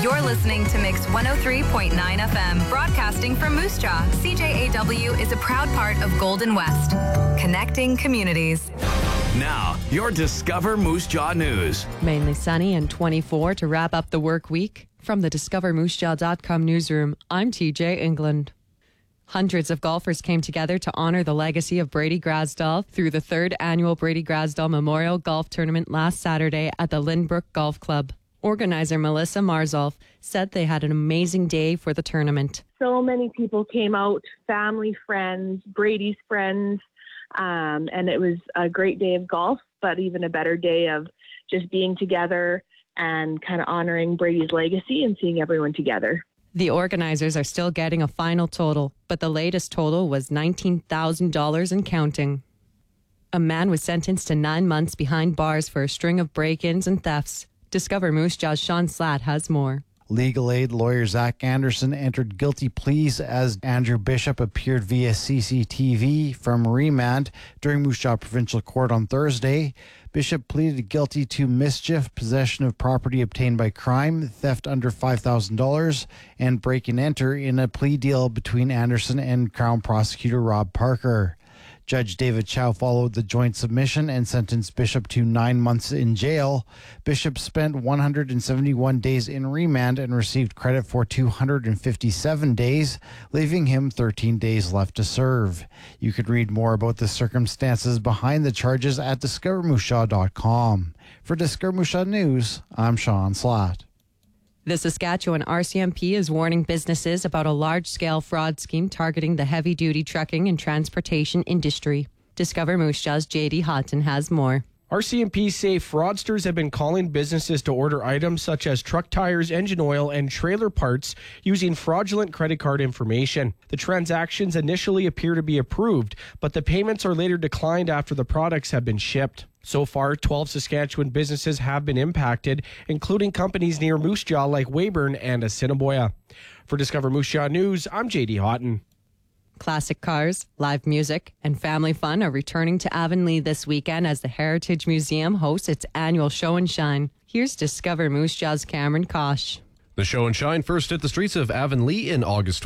You're listening to Mix 103.9 FM, broadcasting from Moose Jaw. CJAW is a proud part of Golden West, connecting communities. Now, your Discover Moose Jaw news. Mainly sunny and 24 to wrap up the work week. From the DiscoverMooseJaw.com newsroom, I'm TJ England. Hundreds of golfers came together to honor the legacy of Brady Grasdal through the 3rd annual Brady Grasdal Memorial Golf Tournament last Saturday at the Lynbrook Golf Club. Organizer Melissa Marzolf said they had an amazing day for the tournament. So many people came out, family, friends, Brady's friends, and it was a great day of golf, but even a better day of just being together and kind of honoring Brady's legacy and seeing everyone together. The organizers are still getting a final total, but the latest total was $19,000 and counting. A man was sentenced to 9 months behind bars for a string of break-ins and thefts. Discover Moose Jaw's Sean Slatt has more. Legal aid lawyer Zach Anderson entered guilty pleas as Andrew Bishop appeared via CCTV from remand during Moose Jaw Provincial Court on Thursday. Bishop pleaded guilty to mischief, possession of property obtained by crime, theft under $5,000, and break and enter in a plea deal between Anderson and Crown Prosecutor Rob Parker. Judge David Chow followed the joint submission and sentenced Bishop to 9 months in jail. Bishop spent 171 days in remand and received credit for 257 days, leaving him 13 days left to serve. You could read more about the circumstances behind the charges at DiscoverMooseJaw.com. For Discover Moose Jaw News, I'm Sean Slatt. The Saskatchewan RCMP is warning businesses about a large-scale fraud scheme targeting the heavy-duty trucking and transportation industry. Discover Moose Jaw's JD Houghton has more. RCMP say fraudsters have been calling businesses to order items such as truck tires, engine oil, and trailer parts using fraudulent credit card information. The transactions initially appear to be approved, but the payments are later declined after the products have been shipped. So far, 12 Saskatchewan businesses have been impacted, including companies near Moose Jaw like Weyburn and Assiniboia. For Discover Moose Jaw News, I'm JD Houghton. Classic cars, live music, and family fun are returning to Avonlea this weekend as the Heritage Museum hosts its annual Show and Shine. Here's Discover Moose Jaw's Cameron Kosh. The Show and Shine first hit the streets of Avonlea in August